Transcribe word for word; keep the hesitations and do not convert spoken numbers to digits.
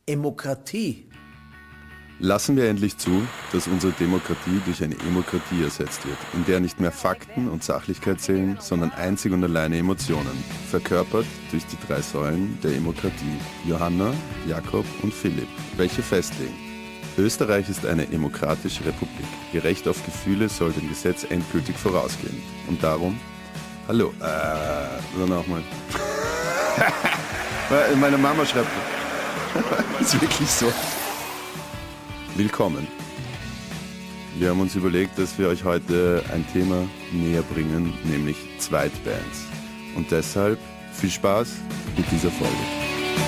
Demokratie. Lassen wir endlich zu, dass unsere Demokratie durch eine Emokratie ersetzt wird, in der nicht mehr Fakten und Sachlichkeit zählen, sondern einzig und alleine Emotionen, verkörpert durch die drei Säulen der Emokratie, Johanna, Jakob und Philipp, welche festlegen: Österreich ist eine demokratische Republik. Gerecht auf Gefühle soll dem Gesetz endgültig vorausgehen. Und darum, hallo, äh, oder nochmal. Meine Mama schreibt, ist wirklich so. Willkommen. Wir haben uns überlegt, dass wir euch heute ein Thema näher bringen, nämlich Zweitbands. Und deshalb viel Spaß mit dieser Folge.